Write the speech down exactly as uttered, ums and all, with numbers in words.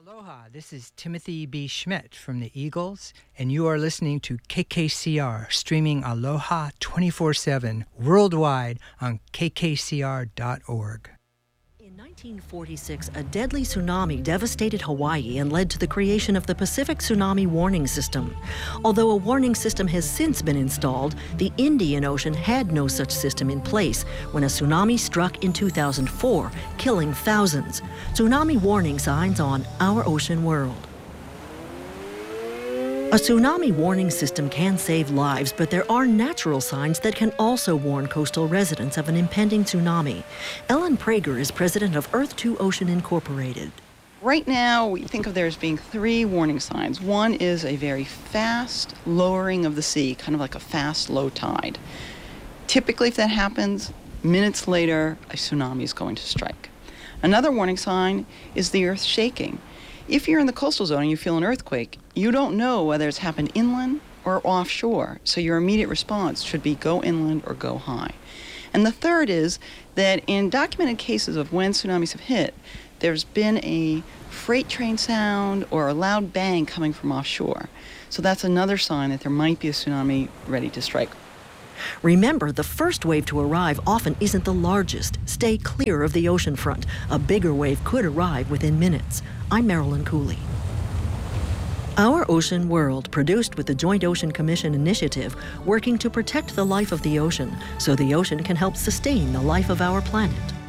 Aloha, this is Timothy B. Schmidt from the Eagles, and you are listening to K K C R, streaming Aloha twenty-four seven worldwide on K K C R dot org. In nineteen forty-six, a deadly tsunami devastated Hawaii and led to the creation of the Pacific Tsunami Warning System. Although a warning system has since been installed, the Indian Ocean had no such system in place when a tsunami struck in two thousand four, killing thousands. Tsunami warning signs on Our Ocean World. A tsunami warning system can save lives, but there are natural signs that can also warn coastal residents of an impending tsunami. Ellen Prager is president of Earth two Ocean Incorporated. Right now, we think of there as being three warning signs. One is a very fast lowering of the sea, kind of like a fast low tide. Typically, if that happens, minutes later, a tsunami is going to strike. Another warning sign is the earth shaking. If you're in the coastal zone and you feel an earthquake, you don't know whether it's happened inland or offshore, so your immediate response should be go inland or go high. And the third is that in documented cases of when tsunamis have hit, there's been a freight train sound or a loud bang coming from offshore. So that's another sign that there might be a tsunami ready to strike. Remember, the first wave to arrive often isn't the largest. Stay clear of the ocean front. A bigger wave could arrive within minutes. I'm Marilyn Cooley. Our Ocean World, produced with the Joint Ocean Commission Initiative, working to protect the life of the ocean so the ocean can help sustain the life of our planet.